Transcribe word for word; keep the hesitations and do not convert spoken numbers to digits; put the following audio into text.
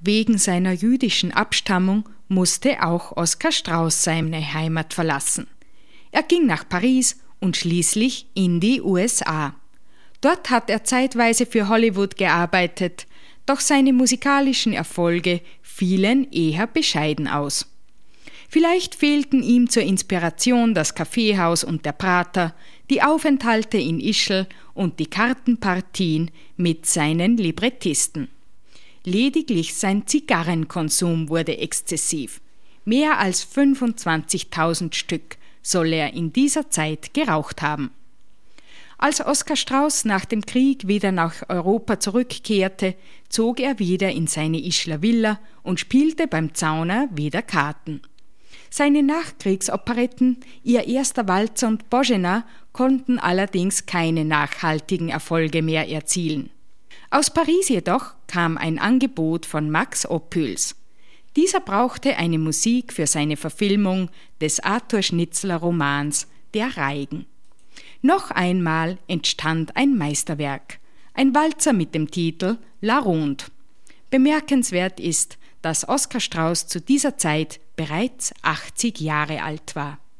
Wegen seiner jüdischen Abstammung musste auch Oskar Strauß seine Heimat verlassen. Er ging nach Paris und schließlich in die U S A. Dort hat er zeitweise für Hollywood gearbeitet, doch seine musikalischen Erfolge fielen eher bescheiden aus. Vielleicht fehlten ihm zur Inspiration das Kaffeehaus und der Prater, die Aufenthalte in Ischl und die Kartenpartien mit seinen Librettisten. Lediglich sein Zigarrenkonsum wurde exzessiv. Mehr als fünfundzwanzigtausend Stück soll er in dieser Zeit geraucht haben. Als Oskar Strauß nach dem Krieg wieder nach Europa zurückkehrte, zog er wieder in seine Ischler Villa und spielte beim Zauner wieder Karten. Seine Nachkriegsoperetten, ihr erster Walzer und Božena, konnten allerdings keine nachhaltigen Erfolge mehr erzielen. Aus Paris jedoch kam ein Angebot von Max Ophüls. Dieser brauchte eine Musik für seine Verfilmung des Arthur Schnitzler Romans Der Reigen. Noch einmal entstand ein Meisterwerk, ein Walzer mit dem Titel La Ronde. Bemerkenswert ist, dass Oskar Strauß zu dieser Zeit bereits achtzig Jahre alt war.